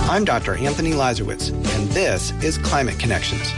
I'm Dr. Anthony Lazarowitz, and this is Climate Connections.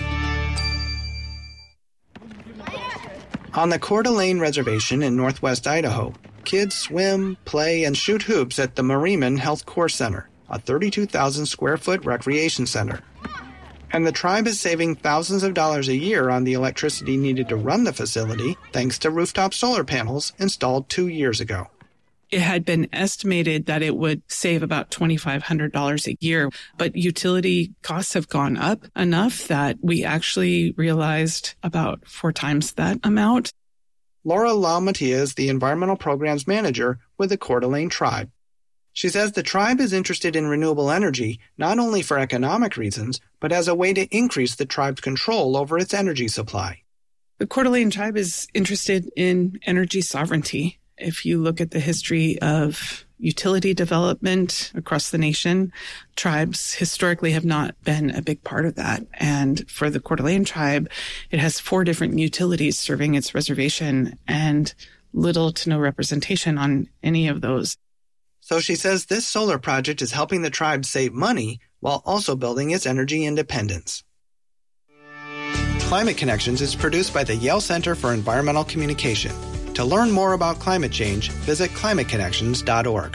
On the Coeur d'Alene Reservation in northwest Idaho, kids swim, play, and shoot hoops at the Mariman Health Core Center, a 32,000 square foot recreation center. And the tribe is saving thousands of dollars a year on the electricity needed to run the facility thanks to rooftop solar panels installed 2 years ago. It had been estimated that it would save about $2,500 a year, but utility costs have gone up enough that we actually realized about 4 times that amount. Laura LaMattia is the Environmental Programs Manager with the Coeur d'Alene Tribe. She says the tribe is interested in renewable energy not only for economic reasons, but as a way to increase the tribe's control over its energy supply. The Coeur d'Alene Tribe is interested in energy sovereignty. If you look at the history of utility development across the nation, tribes historically have not been a big part of that. And for the Coeur d'Alene Tribe, it has 4 different utilities serving its reservation and little to no representation on any of those. So she says this solar project is helping the tribe save money while also building its energy independence. Climate Connections is produced by the Yale Center for Environmental Communication. To learn more about climate change, visit climateconnections.org.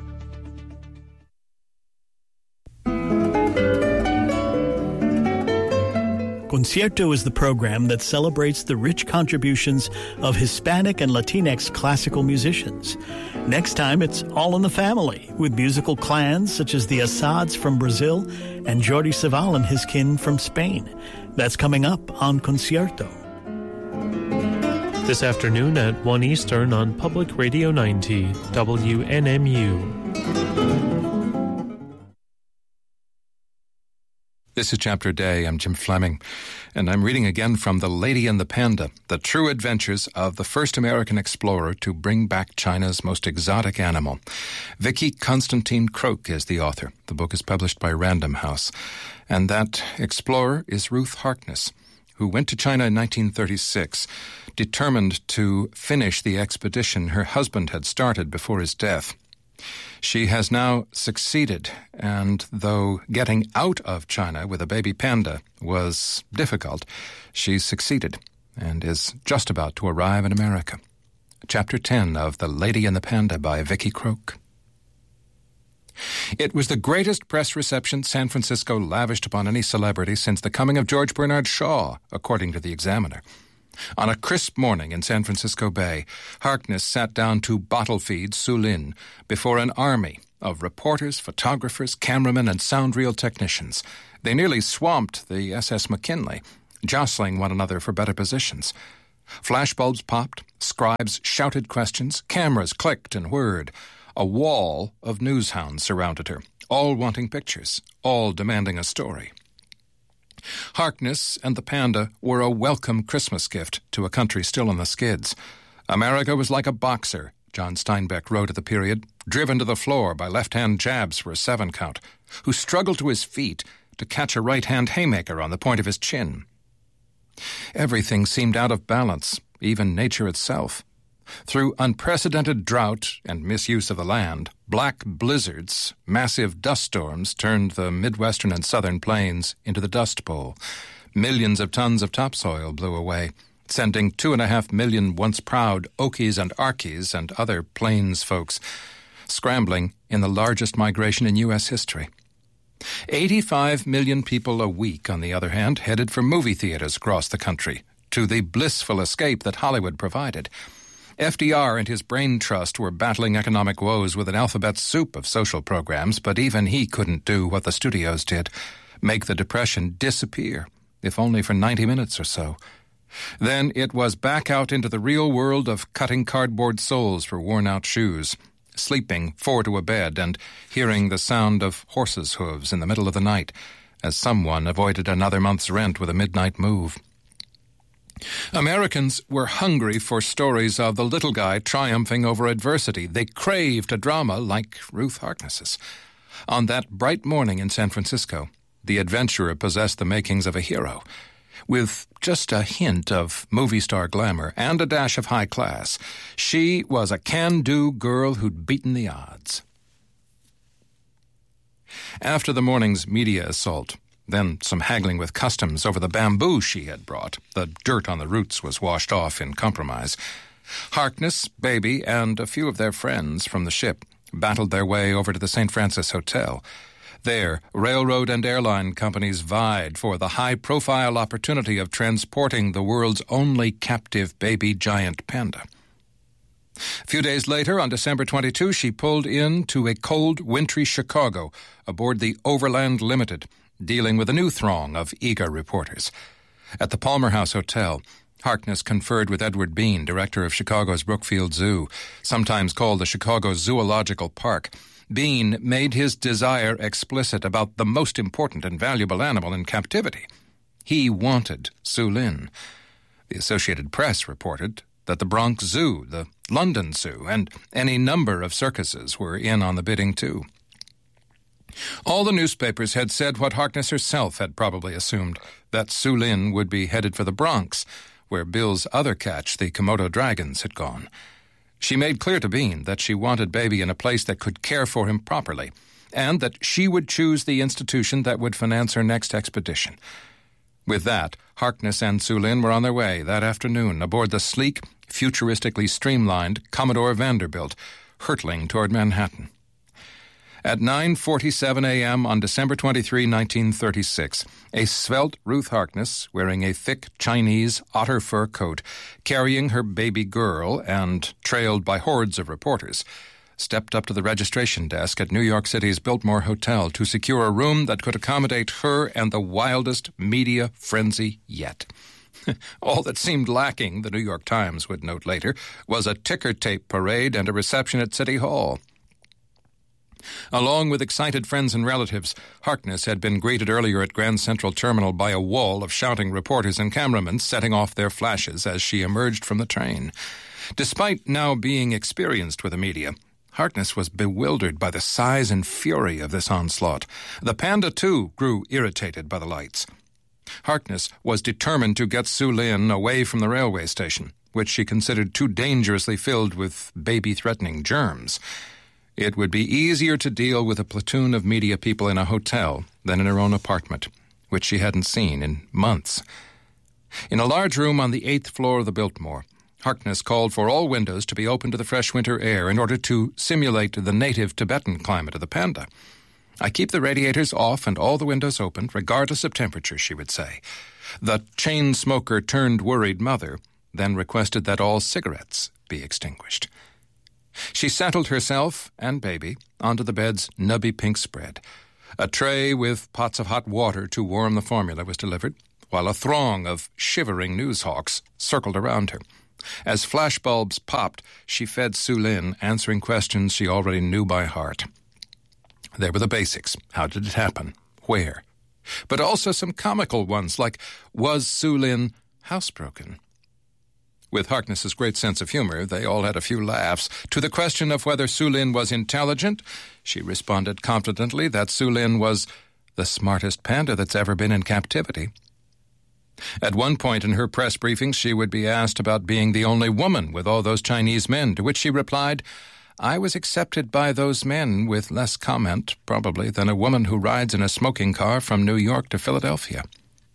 Concierto is the program that celebrates the rich contributions of Hispanic and Latinx classical musicians. Next time, it's all in the family, with musical clans such as the Assads from Brazil and Jordi Savall and his kin from Spain. That's coming up on Concierto. This afternoon at 1 Eastern on Public Radio 90, WNMU. This is Chapter Day. I'm Jim Fleming, and I'm reading again from The Lady and the Panda, the true adventures of the first American explorer to bring back China's most exotic animal. Vicki Constantine Croak is the author. The book is published by Random House. And that explorer is Ruth Harkness, who went to China in 1936, determined to finish the expedition her husband had started before his death. She has now succeeded, and though getting out of China with a baby panda was difficult, she succeeded and is just about to arrive in America. Chapter 10 of The Lady and the Panda by Vicki Croak. It was the greatest press reception San Francisco lavished upon any celebrity since the coming of George Bernard Shaw, according to the Examiner. On a crisp morning in San Francisco Bay, Harkness sat down to bottle feed Su Lin before an army of reporters, photographers, cameramen, and sound reel technicians. They nearly swamped the SS McKinley, jostling one another for better positions. Flashbulbs popped, scribes shouted questions, cameras clicked and whirred. A wall of newshounds surrounded her, all wanting pictures, all demanding a story. Harkness and the panda were a welcome Christmas gift to a country still on the skids. America was like a boxer, John Steinbeck wrote at the period, driven to the floor by left-hand jabs for a 7 count, who struggled to his feet to catch a right-hand haymaker on the point of his chin. Everything seemed out of balance, even nature itself. Through unprecedented drought and misuse of the land, black blizzards, massive dust storms turned the Midwestern and Southern plains into the Dust Bowl. Millions of tons of topsoil blew away, sending 2.5 million once proud Okies and Arkies and other plains folks scrambling in the largest migration in U.S. history. 85 million people a week, on the other hand, headed for movie theaters across the country, to the blissful escape that Hollywood provided. FDR and his brain trust were battling economic woes with an alphabet soup of social programs, but even he couldn't do what the studios did, make the Depression disappear, if only for 90 minutes or so. Then it was back out into the real world of cutting cardboard soles for worn-out shoes, sleeping 4 to a bed, and hearing the sound of horses' hooves in the middle of the night, as someone avoided another month's rent with a midnight move. Americans were hungry for stories of the little guy triumphing over adversity. They craved a drama like Ruth Harkness's. On that bright morning in San Francisco, the adventurer possessed the makings of a hero. With just a hint of movie star glamour and a dash of high class, she was a can-do girl who'd beaten the odds. After the morning's media assault, then some haggling with customs over the bamboo she had brought, the dirt on the roots was washed off in compromise. Harkness, Baby, and a few of their friends from the ship battled their way over to the St. Francis Hotel. There, railroad and airline companies vied for the high-profile opportunity of transporting the world's only captive baby giant panda. A few days later, on December 22, she pulled in to a cold, wintry Chicago aboard the Overland Limited, dealing with a new throng of eager reporters. At the Palmer House Hotel, Harkness conferred with Edward Bean, director of Chicago's Brookfield Zoo, sometimes called the Chicago Zoological Park. Bean made his desire explicit about the most important and valuable animal in captivity. He wanted Sue Lin. The Associated Press reported that the Bronx Zoo, the London Zoo, and any number of circuses were in on the bidding too. All the newspapers had said what Harkness herself had probably assumed, that Sue Lin would be headed for the Bronx, where Bill's other catch, the Komodo dragons, had gone. She made clear to Bean that she wanted Baby in a place that could care for him properly, and that she would choose the institution that would finance her next expedition. With that, Harkness and Sue Lin were on their way that afternoon aboard the sleek, futuristically streamlined Commodore Vanderbilt, hurtling toward Manhattan. At 9:47 a.m. on December 23, 1936, a svelte Ruth Harkness, wearing a thick Chinese otter fur coat, carrying her baby girl and trailed by hordes of reporters, stepped up to the registration desk at New York City's Biltmore Hotel to secure a room that could accommodate her and the wildest media frenzy yet. All that seemed lacking, the New York Times would note later, was a ticker tape parade and a reception at City Hall. Along with excited friends and relatives, Harkness had been greeted earlier at Grand Central Terminal by a wall of shouting reporters and cameramen setting off their flashes as she emerged from the train. Despite now being experienced with the media, Harkness was bewildered by the size and fury of this onslaught. The panda, too, grew irritated by the lights. Harkness was determined to get Sue Lin away from the railway station, which she considered too dangerously filled with baby-threatening germs. It would be easier to deal with a platoon of media people in a hotel than in her own apartment, which she hadn't seen in months. In a large room on the 8th floor of the Biltmore, Harkness called for all windows to be open to the fresh winter air in order to simulate the native Tibetan climate of the panda. "I keep the radiators off and all the windows open, regardless of temperature," she would say. The chain smoker turned worried mother then requested that all cigarettes be extinguished. She settled herself and Baby onto the bed's nubby pink spread. A tray with pots of hot water to warm the formula was delivered, while a throng of shivering newshawks circled around her. As flashbulbs popped, she fed Sue Lin, answering questions she already knew by heart. There were the basics. How did it happen? Where? But also some comical ones, like, was Sue Lin housebroken? With Harkness's great sense of humor, they all had a few laughs. To the question of whether Sue Lin was intelligent, she responded confidently that Sue Lin was the smartest panda that's ever been in captivity. At one point in her press briefings, she would be asked about being the only woman with all those Chinese men, to which she replied, "I was accepted by those men with less comment, probably, than a woman who rides in a smoking car from New York to Philadelphia."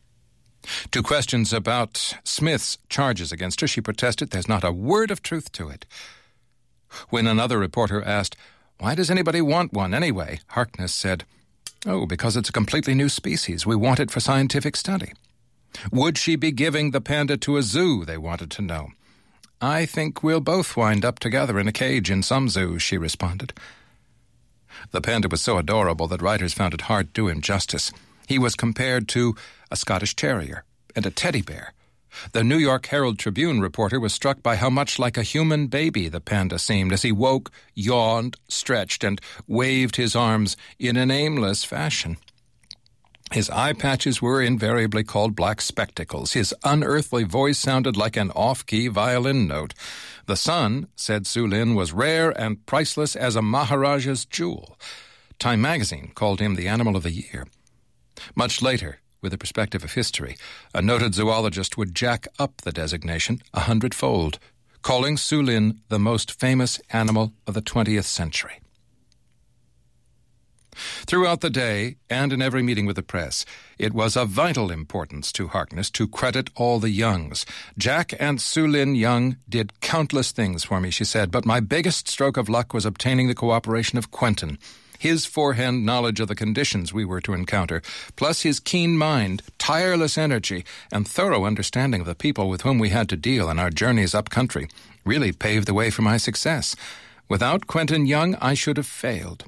To questions about Smith's charges against her, she protested there's not a word of truth to it. When another reporter asked, "Why does anybody want one anyway?" Harkness said, "Oh, because it's a completely new species. We want it for scientific study." Would she be giving the panda to a zoo, they wanted to know. "I think we'll both wind up together in a cage in some zoo," she responded. The panda was so adorable that writers found it hard to do him justice. He was compared to a Scottish terrier and a teddy bear. The New York Herald Tribune reporter was struck by how much like a human baby the panda seemed as he woke, yawned, stretched, and waved his arms in an aimless fashion. His eye patches were invariably called black spectacles. His unearthly voice sounded like an off-key violin note. The Sun said Sue Lin was rare and priceless as a Maharaja's jewel. Time magazine called him the Animal of the Year. Much later, with the perspective of history, a noted zoologist would jack up the designation 100-fold, calling Sue Lin the most famous animal of the 20th century. Throughout the day, and in every meeting with the press, it was of vital importance to Harkness to credit all the Youngs. Jack and Su Lin Young did countless things for me, she said, but my biggest stroke of luck was obtaining the cooperation of Quentin. His forehand knowledge of the conditions we were to encounter, plus his keen mind, tireless energy, and thorough understanding of the people with whom we had to deal in our journeys up country, really paved the way for my success. Without Quentin Young, I should have failed.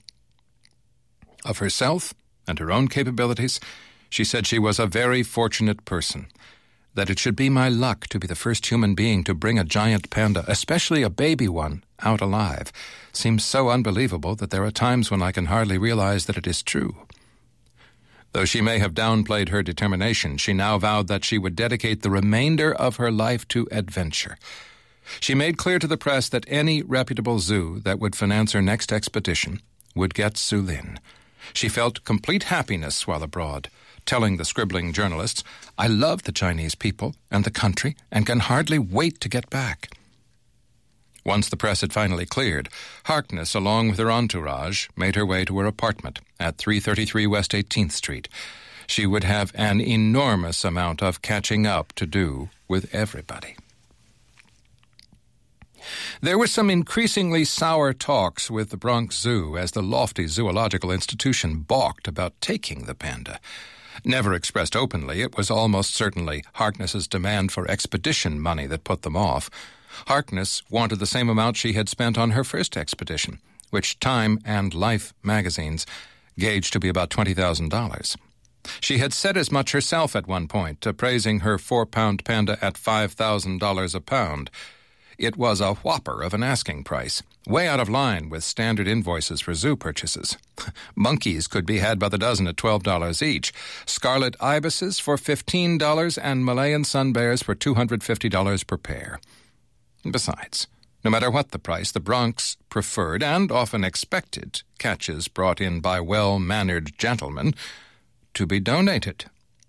Of herself and her own capabilities, she said she was a very fortunate person. That it should be my luck to be the first human being to bring a giant panda, especially a baby one, out alive, seems so unbelievable that there are times when I can hardly realize that it is true. Though she may have downplayed her determination, she now vowed that she would dedicate the remainder of her life to adventure. She made clear to the press that any reputable zoo that would finance her next expedition would get Su Lin. She felt complete happiness while abroad, telling the scribbling journalists, "I love the Chinese people and the country and can hardly wait to get back." Once the press had finally cleared, Harkness, along with her entourage, made her way to her apartment at 333 West 18th Street. She would have an enormous amount of catching up to do with everybody. There were some increasingly sour talks with the Bronx Zoo as the lofty zoological institution balked about taking the panda. Never expressed openly, it was almost certainly Harkness's demand for expedition money that put them off. Harkness wanted the same amount she had spent on her first expedition, which Time and Life magazines gauged to be about $20,000. She had said as much herself at one point, appraising her 4-pound panda at $5,000 a pound. It was a whopper of an asking price, way out of line with standard invoices for zoo purchases. Monkeys could be had by the dozen at $12 each, scarlet ibises for $15, and Malayan sun bears for $250 per pair. Besides, no matter what the price, the Bronx preferred and often expected catches brought in by well-mannered gentlemen to be donated.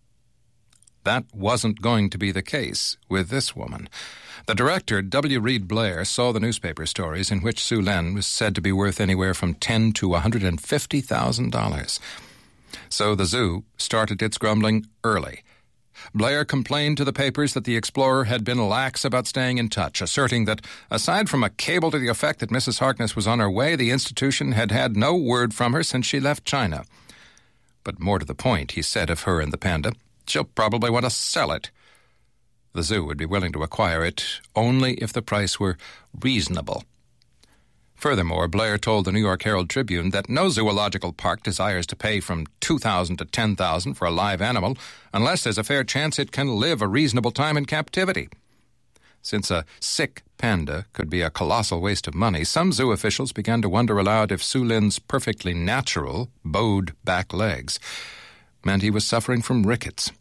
That wasn't going to be the case with this woman. The director, W. Reed Blair, saw the newspaper stories in which Su Lin was said to be worth anywhere from $10,000 to $150,000. So the zoo started its grumbling early. Blair complained to the papers that the explorer had been lax about staying in touch, asserting that, aside from a cable to the effect that Mrs. Harkness was on her way, the institution had had no word from her since she left China. But more to the point, he said of her and the panda, "She'll probably want to sell it." The zoo would be willing to acquire it only if the price were reasonable. Furthermore, Blair told the New York Herald Tribune that no zoological park desires to pay from $2,000 to $10,000 for a live animal unless there's a fair chance it can live a reasonable time in captivity. Since a sick panda could be a colossal waste of money, some zoo officials began to wonder aloud if Su Lin's perfectly natural, bowed back legs meant he was suffering from rickets.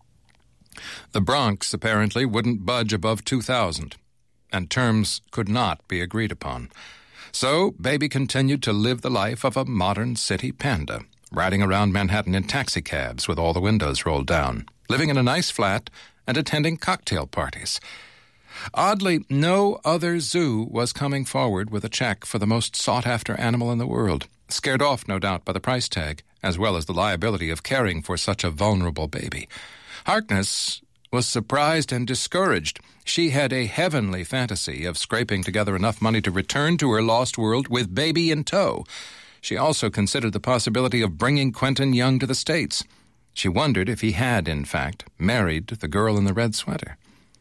The Bronx apparently wouldn't budge above $2,000, and terms could not be agreed upon. So Baby continued to live the life of a modern city panda, riding around Manhattan in taxicabs with all the windows rolled down, living in a nice flat, and attending cocktail parties. Oddly, no other zoo was coming forward with a check for the most sought-after animal in the world, scared off, no doubt, by the price tag, as well as the liability of caring for such a vulnerable baby. Harkness was surprised and discouraged. She had a heavenly fantasy of scraping together enough money to return to her lost world with Baby in tow. She also considered the possibility of bringing Quentin Young to the States. She wondered if he had, in fact, married the girl in the red sweater.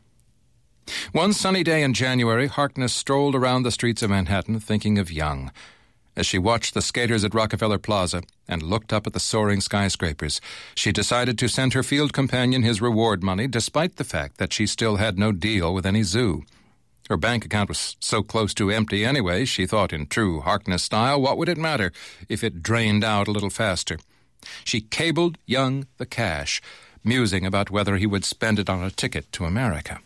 One sunny day in January, Harkness strolled around the streets of Manhattan thinking of Young. As she watched the skaters at Rockefeller Plaza and looked up at the soaring skyscrapers, she decided to send her field companion his reward money, despite the fact that she still had no deal with any zoo. Her bank account was so close to empty anyway, she thought in true Harkness style, what would it matter if it drained out a little faster? She cabled Young the cash, musing about whether he would spend it on a ticket to America.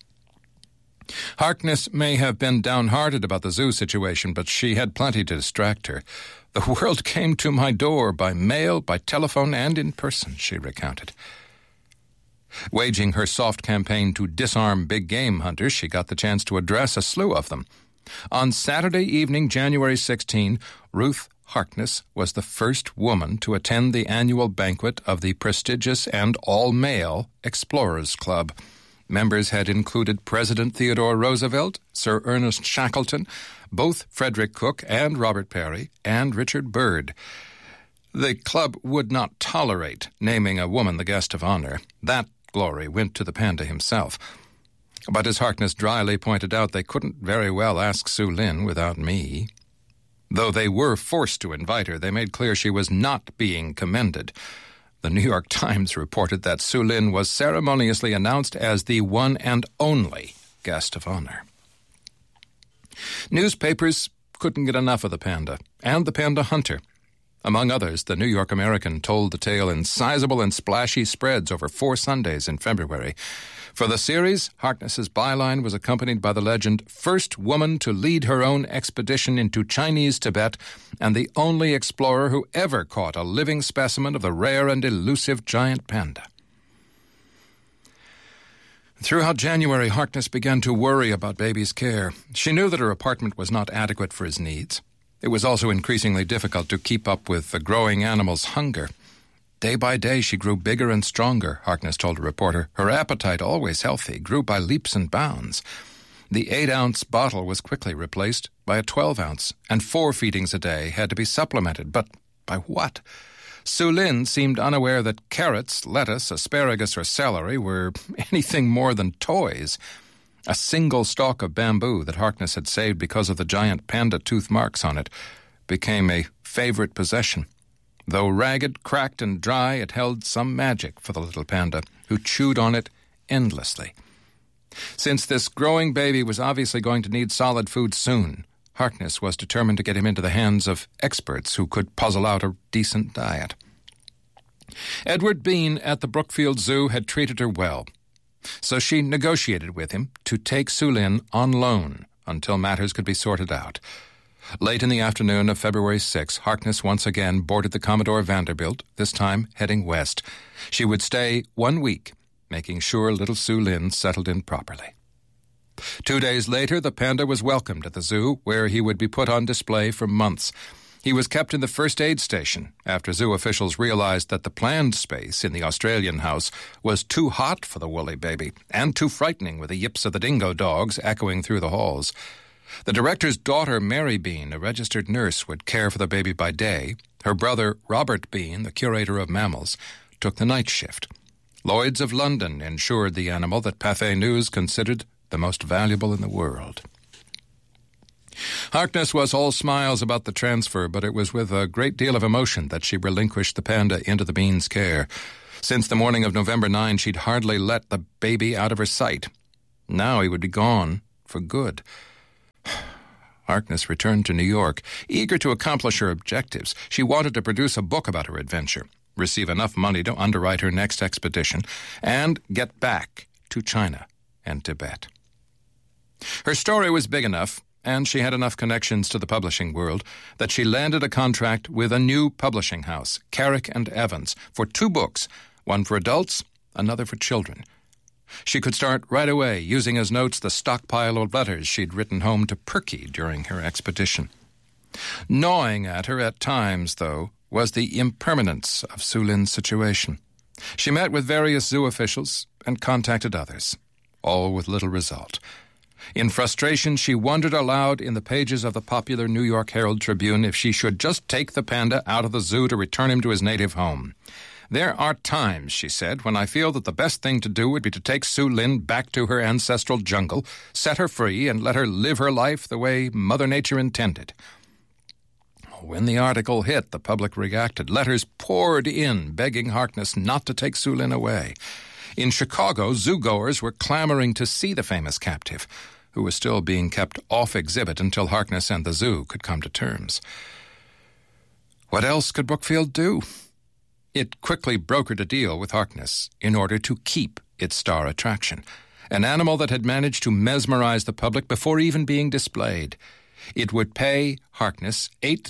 Harkness may have been downhearted about the zoo situation, but she had plenty to distract her. "The world came to my door by mail, by telephone, and in person," she recounted. Waging her soft campaign to disarm big game hunters, she got the chance to address a slew of them. On Saturday evening, January 16, Ruth Harkness was the first woman to attend the annual banquet of the prestigious and all-male Explorers Club. Members had included President Theodore Roosevelt, Sir Ernest Shackleton, both Frederick Cook and Robert Peary, and Richard Byrd. The club would not tolerate naming a woman the guest of honor. That glory went to the panda himself. But as Harkness dryly pointed out, they couldn't very well ask Sue Lin without me. Though they were forced to invite her, they made clear she was not being commended. The New York Times reported that Sue Lin was ceremoniously announced as the one and only guest of honor. Newspapers couldn't get enough of the panda and the panda hunter. Among others, the New York American told the tale in sizable and splashy spreads over 4 Sundays in February. For the series, Harkness's byline was accompanied by the legend, "First woman to lead her own expedition into Chinese Tibet and the only explorer who ever caught a living specimen of the rare and elusive giant panda." Throughout January, Harkness began to worry about baby's care. She knew that her apartment was not adequate for his needs. It was also increasingly difficult to keep up with the growing animal's hunger. Day by day, she grew bigger and stronger, Harkness told a reporter. Her appetite, always healthy, grew by leaps and bounds. The 8-ounce bottle was quickly replaced by a 12-ounce, and 4 feedings a day had to be supplemented. But by what? Sue Lin seemed unaware that carrots, lettuce, asparagus, or celery were anything more than toys. A single stalk of bamboo that Harkness had saved because of the giant panda tooth marks on it became a favorite possession. Though ragged, cracked, and dry, it held some magic for the little panda, who chewed on it endlessly. Since this growing baby was obviously going to need solid food soon, Harkness was determined to get him into the hands of experts who could puzzle out a decent diet. Edward Bean at the Brookfield Zoo had treated her well, so she negotiated with him to take Sue Lin on loan until matters could be sorted out. Late in the afternoon of February 6, Harkness once again boarded the Commodore Vanderbilt, this time heading west. She would stay 1 week, making sure little Sue Lin settled in properly. 2 days later, the panda was welcomed at the zoo, where he would be put on display for months. He was kept in the first aid station after zoo officials realized that the planned space in the Australian house was too hot for the woolly baby and too frightening with the yips of the dingo dogs echoing through the halls. The director's daughter, Mary Bean, a registered nurse, would care for the baby by day. Her brother, Robert Bean, the curator of mammals, took the night shift. Lloyd's of London insured the animal that Pathé News considered the most valuable in the world. Harkness was all smiles about the transfer, but it was with a great deal of emotion that she relinquished the panda into the Beans' care. Since the morning of November 9, she'd hardly let the baby out of her sight. Now he would be gone for good. Harkness returned to New York, eager to accomplish her objectives. She wanted to produce a book about her adventure, receive enough money to underwrite her next expedition, and get back to China and Tibet. Her story was big enough, and she had enough connections to the publishing world, that she landed a contract with a new publishing house, Carrick and Evans, for 2 books, one for adults, another for children. She could start right away, using as notes the stockpile of letters she'd written home to Perky during her expedition. Gnawing at her at times, though, was the impermanence of Sue Lin's situation. She met with various zoo officials and contacted others, all with little result. In frustration, she wondered aloud in the pages of the popular New York Herald Tribune if she should just take the panda out of the zoo to return him to his native home. "There are times," she said, "when I feel that the best thing to do would be to take Sue Lin back to her ancestral jungle, set her free, and let her live her life the way Mother Nature intended." When the article hit, the public reacted. Letters poured in, begging Harkness not to take Sue Lin away. In Chicago, zoogoers were clamoring to see the famous captive, who was still being kept off exhibit until Harkness and the zoo could come to terms. What else could Brookfield do? It quickly brokered a deal with Harkness in order to keep its star attraction, an animal that had managed to mesmerize the public before even being displayed. It would pay Harkness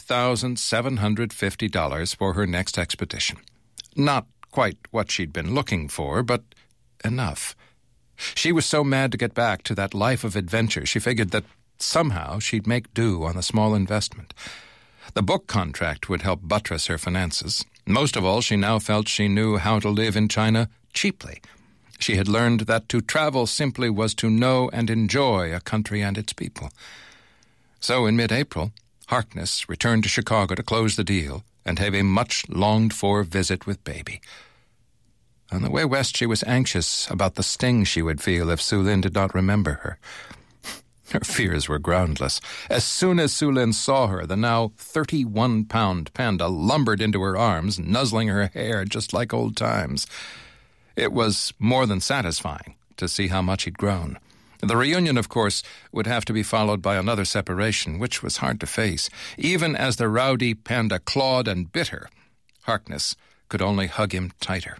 $8,750 for her next expedition. Not quite what she'd been looking for, but enough. She was so mad to get back to that life of adventure, she figured that somehow she'd make do on the small investment. The book contract would help buttress her finances. Most of all, she now felt she knew how to live in China cheaply. She had learned that to travel simply was to know and enjoy a country and its people. So in mid-April, Harkness returned to Chicago to close the deal and have a much-longed-for visit with Baby. On the way west, she was anxious about the sting she would feel if Su Lin did not remember her. Her fears were groundless. As soon as Su Lin saw her, the now 31-pound panda lumbered into her arms, nuzzling her hair just like old times. It was more than satisfying to see how much he'd grown. The reunion, of course, would have to be followed by another separation, which was hard to face. Even as the rowdy panda clawed and bit her, Harkness could only hug him tighter.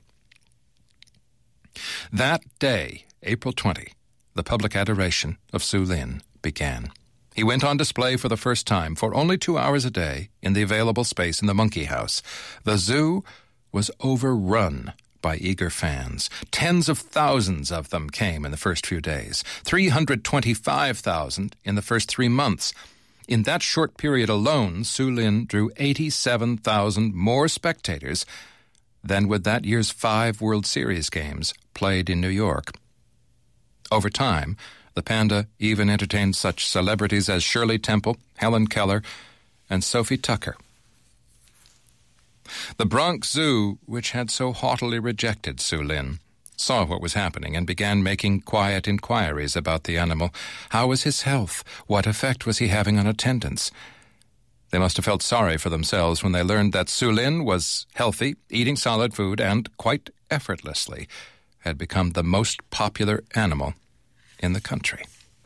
That day, April 20, the public adoration of Su Lin began. He went on display for the first time for only 2 hours a day in the available space in the Monkey House. The zoo was overrun by eager fans. Tens of thousands of them came in the first few days, 325,000 in the first 3 months. In that short period alone, Su Lin drew 87,000 more spectators than with that year's 5 World Series games played in New York. Over time, the panda even entertained such celebrities as Shirley Temple, Helen Keller, and Sophie Tucker. The Bronx Zoo, which had so haughtily rejected Su Lin, saw what was happening and began making quiet inquiries about the animal. How was his health? What effect was he having on attendance? They must have felt sorry for themselves when they learned that Su Lin was healthy, eating solid food, and quite effortlessly had become the most popular animal in the country.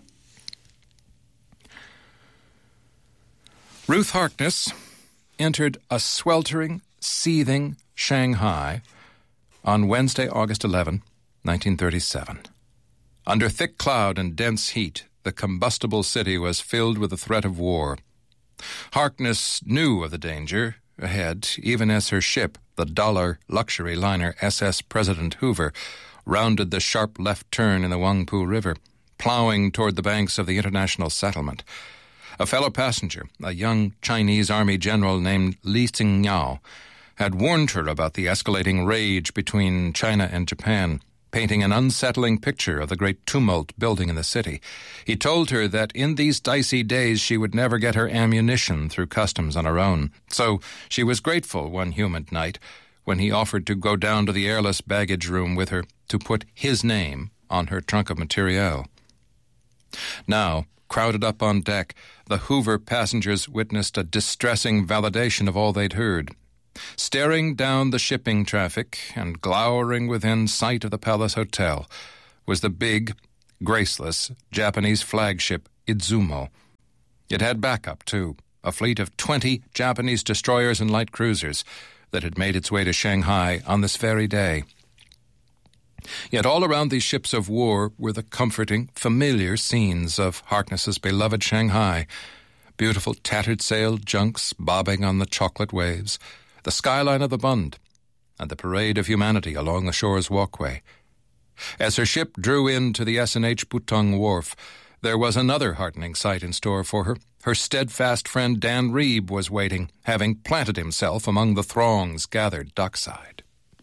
Ruth Harkness entered a sweltering, seething Shanghai on Wednesday, August 11, 1937. Under thick cloud and dense heat, the combustible city was filled with the threat of war. Harkness knew of the danger ahead, even as her ship, the dollar luxury liner SS President Hoover, rounded the sharp left turn in the Huangpu River, plowing toward the banks of the international settlement. A fellow passenger, a young Chinese army general named Li Xingyao, had warned her about the escalating rage between China and Japan, painting an unsettling picture of the great tumult building in the city. He told her that in these dicey days she would never get her ammunition through customs on her own. So she was grateful one humid night when he offered to go down to the airless baggage room with her to put his name on her trunk of materiel. Now, crowded up on deck, the Hoover passengers witnessed a distressing validation of all they'd heard. Staring down the shipping traffic and glowering within sight of the Palace Hotel was the big, graceless Japanese flagship Izumo. It had backup, too, a fleet of 20 Japanese destroyers and light cruisers that had made its way to Shanghai on this very day. Yet all around these ships of war were the comforting, familiar scenes of Harkness's beloved Shanghai. Beautiful tattered-sailed junks bobbing on the chocolate waves, the skyline of the Bund, and the parade of humanity along the shore's walkway. As her ship drew into the S&H Putong Wharf, there was another heartening sight in store for her. Her steadfast friend Dan Reeb was waiting, having planted himself among the throngs gathered dockside.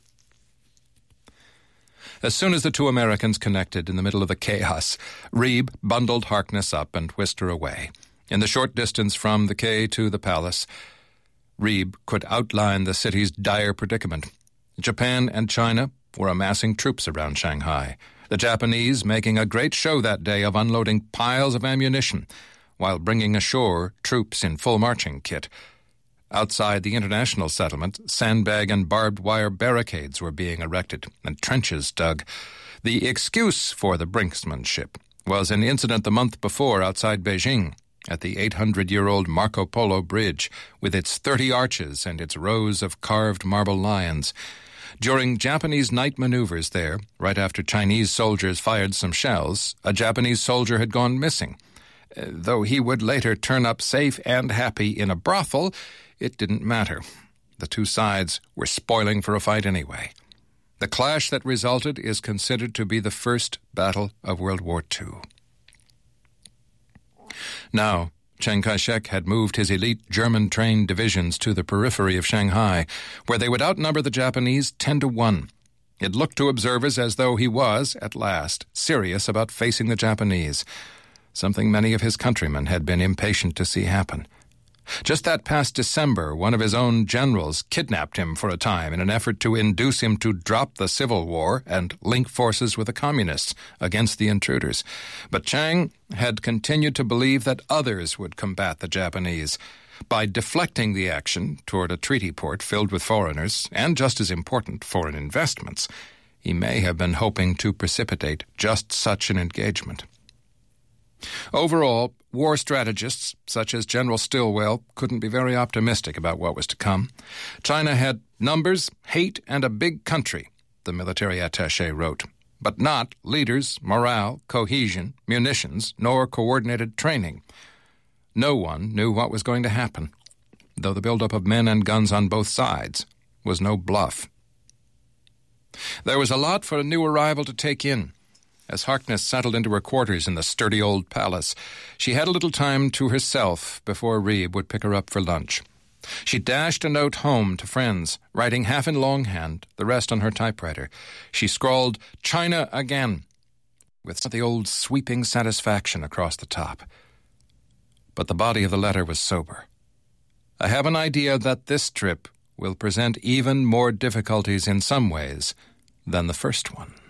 As soon as the two Americans connected in the middle of the chaos, Reeb bundled Harkness up and whisked her away. In the short distance from the quay to the palace, Reeb could outline the city's dire predicament. Japan and China were amassing troops around Shanghai, the Japanese making a great show that day of unloading piles of ammunition while bringing ashore troops in full marching kit. Outside the international settlement, sandbag and barbed wire barricades were being erected and trenches dug. The excuse for the brinksmanship was an incident the month before outside Beijing at the 800-year-old Marco Polo Bridge with its 30 arches and its rows of carved marble lions. During Japanese night maneuvers there, right after Chinese soldiers fired some shells, a Japanese soldier had gone missing. Though he would later turn up safe and happy in a brothel, it didn't matter. The two sides were spoiling for a fight anyway. The clash that resulted is considered to be the first battle of World War II. Now, Chiang Kai-shek had moved his elite German-trained divisions to the periphery of Shanghai, where they would outnumber the Japanese 10-1. It looked to observers as though he was, at last, serious about facing the Japanese, something many of his countrymen had been impatient to see happen. Just that past December, one of his own generals kidnapped him for a time in an effort to induce him to drop the civil war and link forces with the communists against the intruders. But Chiang had continued to believe that others would combat the Japanese. By deflecting the action toward a treaty port filled with foreigners, and just as important, foreign investments, he may have been hoping to precipitate just such an engagement. Overall, war strategists, such as General Stilwell, couldn't be very optimistic about what was to come. China had numbers, hate, and a big country, the military attaché wrote, but not leaders, morale, cohesion, munitions, nor coordinated training. No one knew what was going to happen, though the buildup of men and guns on both sides was no bluff. There was a lot for a new arrival to take in. As Harkness settled into her quarters in the sturdy old palace, she had a little time to herself before Reeb would pick her up for lunch. She dashed a note home to friends, writing half in longhand, the rest on her typewriter. She scrawled, "China again," with the old sweeping satisfaction across the top. But the body of the letter was sober. "I have an idea that this trip will present even more difficulties in some ways than the first one."